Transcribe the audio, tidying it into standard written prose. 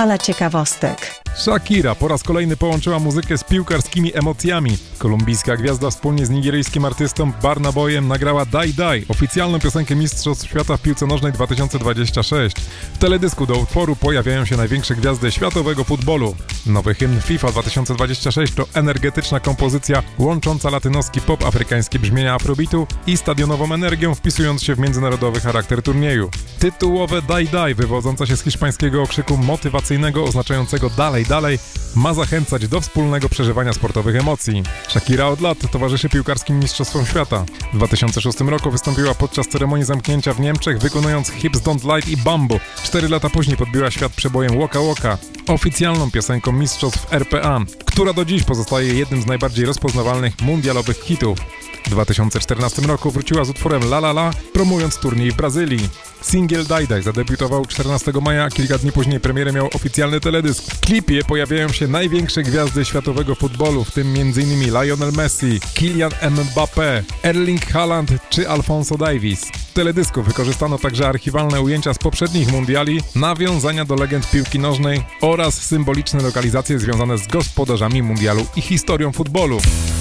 Fala ciekawostek. Shakira po raz kolejny połączyła muzykę z piłkarskimi emocjami. Kolumbijska gwiazda wspólnie z nigeryjskim artystą Burna Boyem nagrała Die Die, oficjalną piosenkę Mistrzostw Świata w piłce nożnej 2026. W teledysku do utworu pojawiają się największe gwiazdy światowego futbolu. Nowy hymn FIFA 2026 to energetyczna kompozycja łącząca latynoski pop, afrykańskie brzmienia afrobitu i stadionową energią, wpisując się w międzynarodowy charakter turnieju. Tytułowe Die Die, wywodzące się z hiszpańskiego okrzyku motywacyjnego oznaczającego dalej, ma zachęcać do wspólnego przeżywania sportowych emocji. Shakira od lat towarzyszy piłkarskim mistrzostwom świata. W 2006 roku wystąpiła podczas ceremonii zamknięcia w Niemczech, wykonując Hips Don't Lie i Bambo. 4 lata później podbiła świat przebojem Waka Waka, oficjalną piosenką mistrzostw RPA, która do dziś pozostaje jednym z najbardziej rozpoznawalnych mundialowych hitów. W 2014 roku wróciła z utworem La La La, promując turniej w Brazylii. Singiel Die Die zadebiutował 14 maja, a kilka dni później premierę miał oficjalny teledysk. W klipie pojawiają się największe gwiazdy światowego futbolu, w tym m.in. Lionel Messi, Kylian Mbappé, Erling Haaland czy Alphonso Davies. W teledysku wykorzystano także archiwalne ujęcia z poprzednich mundiali, nawiązania do legend piłki nożnej oraz symboliczne lokalizacje związane z gospodarzami mundialu i historią futbolu.